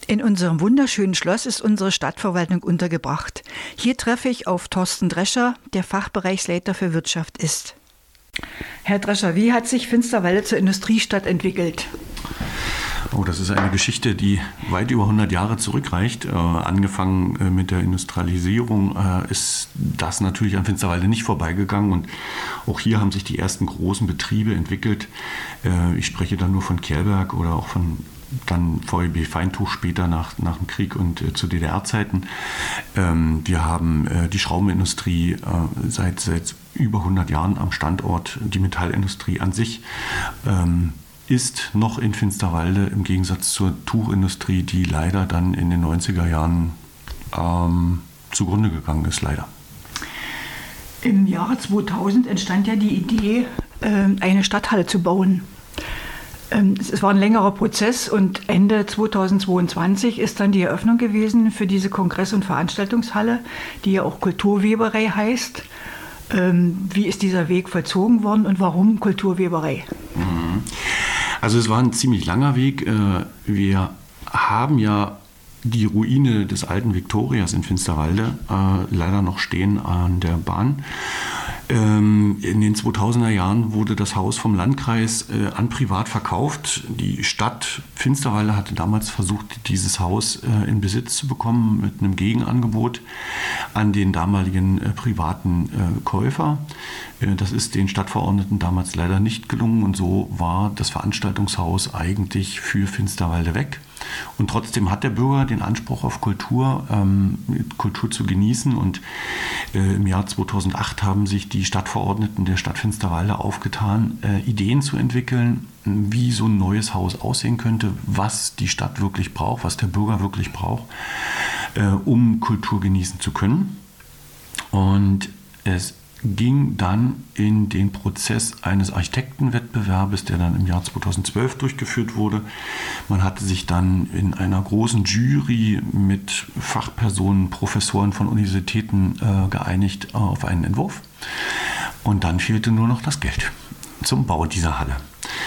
In unserem wunderschönen Schloss ist unsere Stadtverwaltung untergebracht. Hier treffe ich auf Thorsten Drescher, der Fachbereichsleiter für Wirtschaft ist. Herr Drescher, wie hat sich Finsterwalde zur Industriestadt entwickelt? Oh, das ist eine Geschichte, die weit über 100 Jahre zurückreicht. Angefangen mit der Industrialisierung ist das natürlich an Finsterwalde nicht vorbeigegangen. Und auch hier haben sich die ersten großen Betriebe entwickelt. Ich spreche dann nur von Kehrberg oder auch von dann VEB Feintuch später nach dem Krieg und zu DDR-Zeiten. Wir haben die Schraubenindustrie seit über 100 Jahren am Standort. Die Metallindustrie an sich ist noch in Finsterwalde im Gegensatz zur Tuchindustrie, die leider dann in den 90er Jahren zugrunde gegangen ist, leider. Im Jahre 2000 entstand ja die Idee, eine Stadthalle zu bauen. Es war ein längerer Prozess und Ende 2022 ist dann die Eröffnung gewesen für diese Kongress- und Veranstaltungshalle, die ja auch Kulturweberei heißt. Wie ist dieser Weg vollzogen worden und warum Kulturweberei? Also es war ein ziemlich langer Weg. Wir haben ja die Ruine des alten Viktorias in Finsterwalde leider noch stehen an der Bahn. In den 2000er Jahren wurde das Haus vom Landkreis an privat verkauft. Die Stadt Finsterwalde hatte damals versucht, dieses Haus in Besitz zu bekommen mit einem Gegenangebot an den damaligen privaten Käufer. Das ist den Stadtverordneten damals leider nicht gelungen und so war das Veranstaltungshaus eigentlich für Finsterwalde weg. Und trotzdem hat der Bürger den Anspruch auf Kultur, Kultur zu genießen. Und im Jahr 2008 haben sich die Stadtverordneten der Stadt Finsterwalde aufgetan, Ideen zu entwickeln, wie so ein neues Haus aussehen könnte, was die Stadt wirklich braucht, was der Bürger wirklich braucht, um Kultur genießen zu können. Und es ging dann in den Prozess eines Architektenwettbewerbes, der dann im Jahr 2012 durchgeführt wurde. Man hatte sich dann in einer großen Jury mit Fachpersonen, Professoren von Universitäten geeinigt auf einen Entwurf. Und dann fehlte nur noch das Geld zum Bau dieser Halle.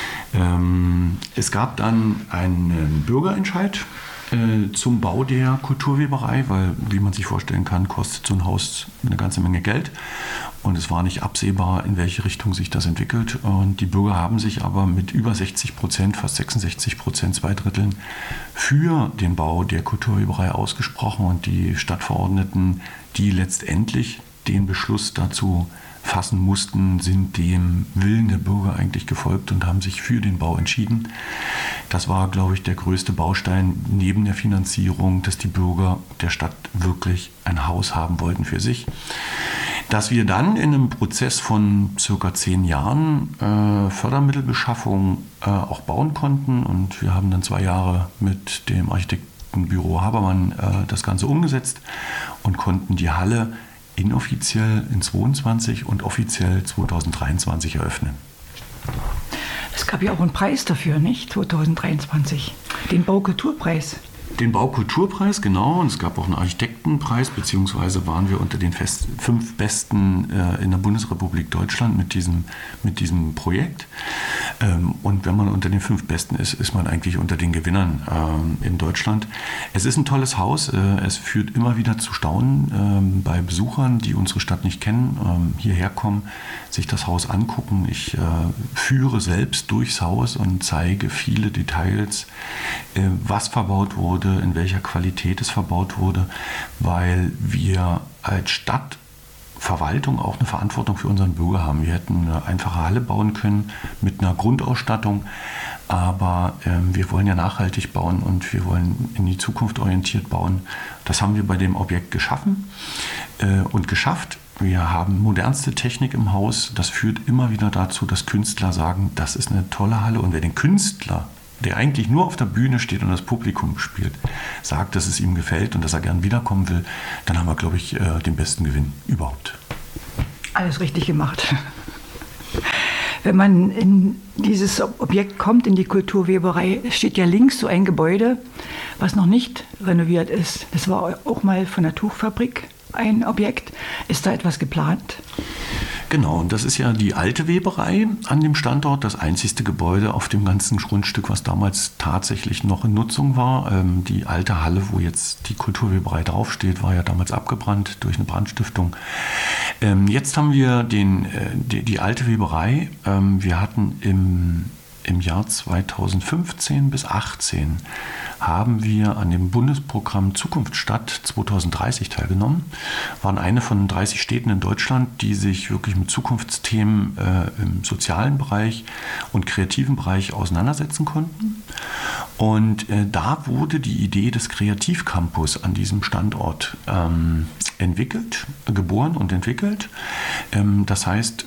Es gab dann einen Bürgerentscheid zum Bau der Kulturweberei, weil, wie man sich vorstellen kann, kostet so ein Haus eine ganze Menge Geld und es war nicht absehbar, in welche Richtung sich das entwickelt. Und die Bürger haben sich aber mit über 60%, fast 66%, 2/3 für den Bau der Kulturweberei ausgesprochen und die Stadtverordneten, die letztendlich den Beschluss dazu fassen mussten, sind dem Willen der Bürger eigentlich gefolgt und haben sich für den Bau entschieden. Das war, glaube ich, der größte Baustein neben der Finanzierung, dass die Bürger der Stadt wirklich ein Haus haben wollten für sich. Dass wir dann in einem Prozess von circa 10 Jahren Fördermittelbeschaffung auch bauen konnten und wir haben dann 2 Jahre mit dem Architektenbüro Habermann das Ganze umgesetzt und konnten die Halle inoffiziell in 2022 und offiziell 2023 eröffnen. Es gab ja auch einen Preis dafür, nicht? 2023. Den Baukulturpreis. Den Baukulturpreis, genau. Und es gab auch einen Architektenpreis, beziehungsweise waren wir unter den 5 Besten in der Bundesrepublik Deutschland mit diesem Projekt. Und wenn man unter den 5 Besten ist, ist man eigentlich unter den Gewinnern in Deutschland. Es ist ein tolles Haus. Es führt immer wieder zu Staunen bei Besuchern, die unsere Stadt nicht kennen, hierher kommen, sich das Haus angucken. Ich führe selbst durchs Haus und zeige viele Details, was verbaut wurde, in welcher Qualität es verbaut wurde, weil wir als Stadtverwaltung auch eine Verantwortung für unseren Bürger haben. Wir hätten eine einfache Halle bauen können mit einer Grundausstattung, aber wir wollen ja nachhaltig bauen und wir wollen in die Zukunft orientiert bauen. Das haben wir bei dem Objekt geschaffen und geschafft. Wir haben modernste Technik im Haus. Das führt immer wieder dazu, dass Künstler sagen, das ist eine tolle Halle. Und wer den Künstler, der eigentlich nur auf der Bühne steht und das Publikum spielt, sagt, dass es ihm gefällt und dass er gern wiederkommen will, dann haben wir, glaube ich, den besten Gewinn überhaupt. Alles richtig gemacht. Wenn man in dieses Objekt kommt, in die Kulturweberei, steht ja links so ein Gebäude, was noch nicht renoviert ist. Das war auch mal von der Tuchfabrik ein Objekt. Ist da etwas geplant? Genau, und das ist ja die alte Weberei an dem Standort, das einzigste Gebäude auf dem ganzen Grundstück, was damals tatsächlich noch in Nutzung war. Die alte Halle, wo jetzt die Kulturweberei draufsteht, war ja damals abgebrannt durch eine Brandstiftung. Jetzt haben wir die alte Weberei. Wir hatten im Jahr 2015 bis 2018 haben wir an dem Bundesprogramm Zukunftsstadt 2030 teilgenommen. Waren eine von 30 Städten in Deutschland, die sich wirklich mit Zukunftsthemen im sozialen Bereich und kreativen Bereich auseinandersetzen konnten. Und da wurde die Idee des Kreativcampus an diesem Standort geboren und entwickelt. Das heißt,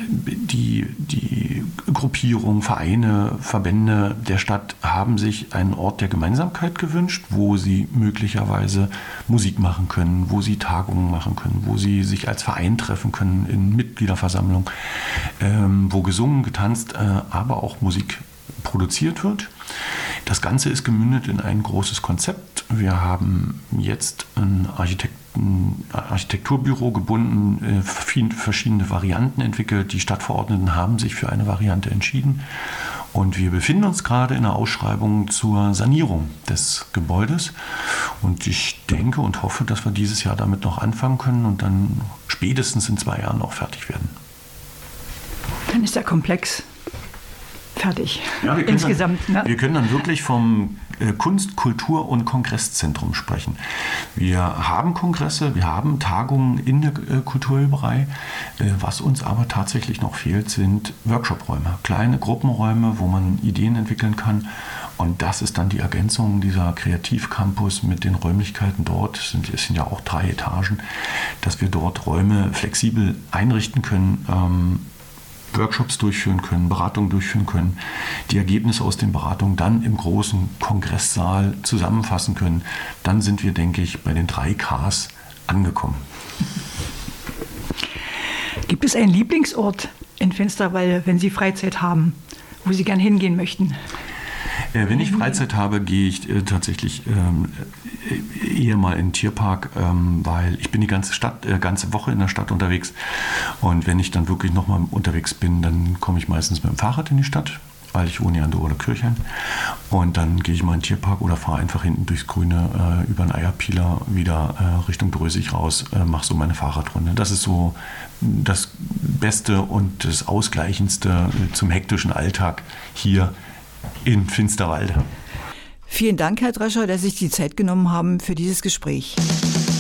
die Gruppierungen, Vereine, Verbände der Stadt haben sich einen Ort der Gemeinsamkeit gewünscht, wo sie möglicherweise Musik machen können, wo sie Tagungen machen können, wo sie sich als Verein treffen können in Mitgliederversammlung, wo gesungen, getanzt, aber auch Musik produziert wird. Das Ganze ist gemündet in ein großes Konzept. Wir haben jetzt ein Architekturbüro gebunden, verschiedene Varianten entwickelt. Die Stadtverordneten haben sich für eine Variante entschieden. Und wir befinden uns gerade in einer Ausschreibung zur Sanierung des Gebäudes. Und ich denke und hoffe, dass wir dieses Jahr damit noch anfangen können und dann spätestens in 2 Jahren auch fertig werden. Dann ist der Komplex fertig. Ja, Insgesamt. Wir können dann wirklich vom Kunst-, Kultur- und Kongresszentrum sprechen. Wir haben Kongresse, wir haben Tagungen in der Kulturweberei. Was uns aber tatsächlich noch fehlt, sind Workshop-Räume. Kleine Gruppenräume, wo man Ideen entwickeln kann. Und das ist dann die Ergänzung dieser Kreativcampus mit den Räumlichkeiten dort. Es sind ja auch 3 Etagen, dass wir dort Räume flexibel einrichten können, Workshops durchführen können, Beratungen durchführen können, die Ergebnisse aus den Beratungen dann im großen Kongresssaal zusammenfassen können. Dann sind wir, denke ich, bei den 3 Ks angekommen. Gibt es einen Lieblingsort in Finsterwalde, wenn Sie Freizeit haben, wo Sie gern hingehen möchten? Wenn ich Freizeit habe, gehe ich tatsächlich eher mal in den Tierpark, weil ich bin die ganze Woche in der Stadt unterwegs. Und wenn ich dann wirklich nochmal unterwegs bin, dann komme ich meistens mit dem Fahrrad in die Stadt, weil ich wohne ja an der Oderkirchen. Und dann gehe ich mal in den Tierpark oder fahre einfach hinten durchs Grüne über den Eierpieler wieder Richtung Drösig raus, mache so meine Fahrradrunde. Das ist so das Beste und das Ausgleichendste zum hektischen Alltag hier in Finsterwalde. Vielen Dank, Herr Drescher, dass Sie sich die Zeit genommen haben für dieses Gespräch.